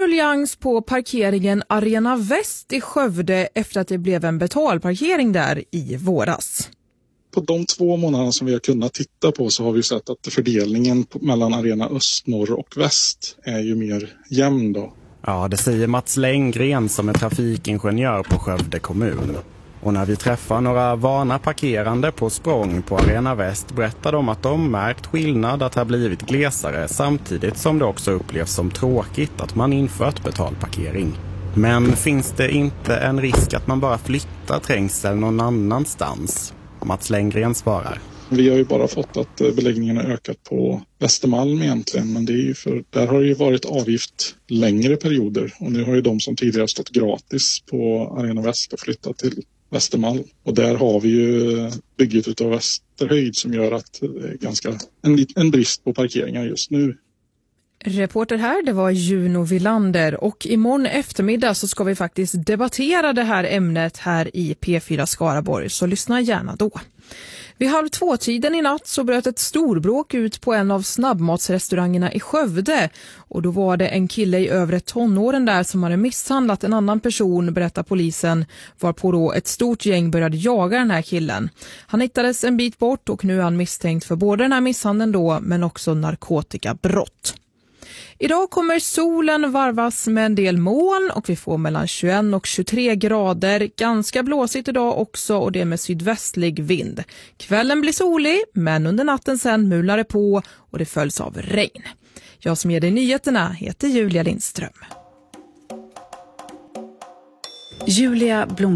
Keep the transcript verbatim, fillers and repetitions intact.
ruljans på parkeringen Arena Väst i Skövde efter att det blev en betalparkering där i våras. På de två månaderna som vi har kunnat titta på så har vi sett att fördelningen mellan Arena Öst, Norr och Väst är ju mer jämn då. Ja, det säger Mats Lenngren som är trafikingenjör på Skövde kommun. Och när vi träffar några vana parkerande på Språng på Arena Väst berättar de att de märkt skillnad att det har blivit glesare samtidigt som det också upplevs som tråkigt att man infört betalparkering. Men finns det inte en risk att man bara flyttar trängsel någon annanstans? Mats Lenngren svarar. Vi har ju bara fått att beläggningen har ökat på Västermalm egentligen, men det är ju för, där har det ju varit avgift längre perioder och nu har ju de som tidigare stått gratis på Arena Väst flyttat till Västermalm. Och där har vi ju bygget utav Västerhöjd som gör att det är ganska en, en brist på parkeringar just nu. Reporter här, det var Juno Villander, och imorgon eftermiddag så ska vi faktiskt debattera det här ämnet här i P fyra Skaraborg, så lyssna gärna då. Vid halv två-tiden i natt så bröt ett storbråk ut på en av snabbmatsrestaurangerna i Skövde. Och då var det en kille i övre tonåren där som hade misshandlat en annan person, berättar polisen, varpå då ett stort gäng började jaga den här killen. Han hittades en bit bort och nu är han misstänkt för både den här misshandeln då men också narkotikabrott. Idag kommer solen varvas med en del moln och vi får mellan tjugoett och tjugotre grader. Ganska blåsigt idag också och det med sydvästlig vind. Kvällen blir solig men under natten sen mular det på och det följs av regn. Jag som ger dig nyheterna heter Julia Lindström. Julia Blom